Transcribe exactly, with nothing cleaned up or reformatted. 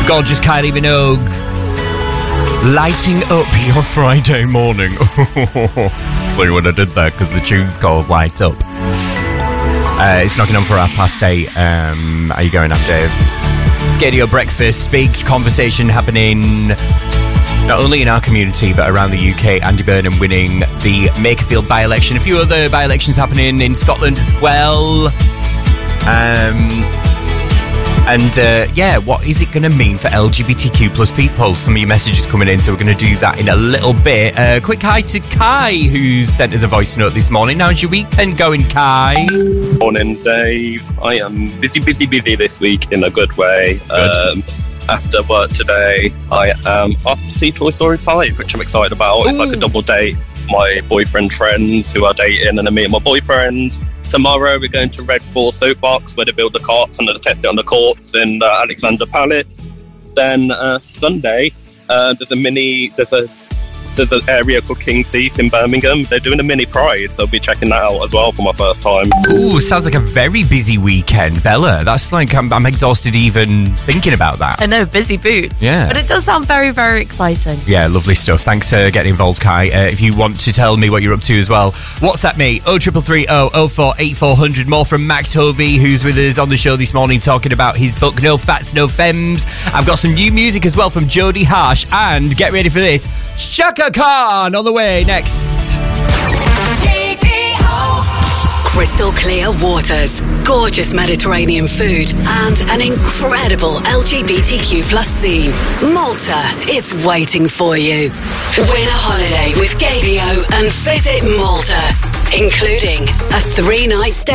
Gorgeous Kylie Minogue, lighting up your Friday morning. Sorry when I did that, because the tune's called Light Up. Uh, it's knocking on for half past eight. Um, how you going, up, Dave? Scadio Breakfast, big conversation happening not only in our community but around the U K. Andy Burnham winning the Makerfield by-election. A few other by-elections happening in Scotland as well. Um... And, uh, yeah, what is it going to mean for L G B T Q plus people? Some of your messages coming in, so we're going to do that in a little bit. Uh, quick hi to Kai, who's sent us a voice note this morning. How's your weekend going, Kai? Morning, Dave. I am busy, busy, busy this week in a good way. Good. Um, after work today, I am off to see Toy Story five, which I'm excited about. Ooh. It's like a double date. My boyfriend friends who are dating, and then me and my boyfriend. Tomorrow we're going to Red Bull Soapbox, where they build the carts and they test it on the courts in uh, Alexander Palace. Then uh, Sunday, uh, there's a mini, there's a there's an area called King's Heath in Birmingham. They're doing a mini pride, so I'll be checking that out as well for my first time. Ooh, sounds like a very busy weekend, Bella. That's like, I'm, I'm exhausted even thinking about that. I know, busy boots. Yeah. But it does sound very, very exciting. Yeah, lovely stuff. Thanks for getting involved, Kai. Uh, if you want to tell me what you're up to as well, WhatsApp me, oh three three three oh oh four eight four hundred. More from Max Hovey, who's with us on the show this morning, talking about his book, No Fats, No Femmes. I've got some new music as well from Jodie Harsh, and get ready for this, Chaka Khan on the way next. Crystal clear waters, gorgeous Mediterranean food, and an incredible L G B T Q plus scene. Malta is waiting for you. Win a holiday with Gadio and visit Malta, including a three-night stay